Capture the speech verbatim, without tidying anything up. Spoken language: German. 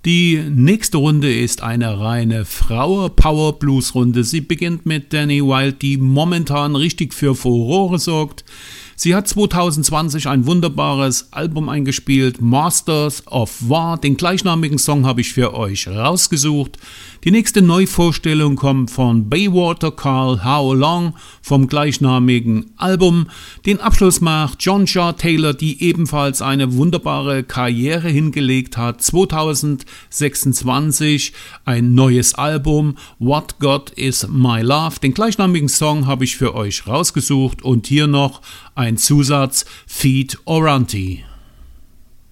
Die nächste Runde ist eine reine Frauen-Power-Blues-Runde. Sie beginnt mit Danny Wilde, die momentan richtig für Furore sorgt. Sie hat zwanzig zwanzig ein wunderbares Album eingespielt, Masters of War. Den gleichnamigen Song habe ich für euch rausgesucht. Die nächste Neuvorstellung kommt von Baywater Carl, How Long, vom gleichnamigen Album. Den Abschluss macht John Shaw Taylor, die ebenfalls eine wunderbare Karriere hingelegt hat. zwanzig sechsundzwanzig ein neues Album, What God Is My Love. Den gleichnamigen Song habe ich für euch rausgesucht und hier noch ein Zusatz, Feed Oranti.